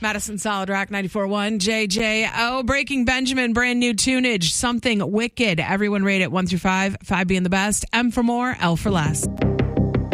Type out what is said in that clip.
Madison Solid Rock 94.1 JJO. Breaking Benjamin, brand new tunage. Something Wicked. Everyone rate it 1 through 5. 5 being the best. M for more, L for less.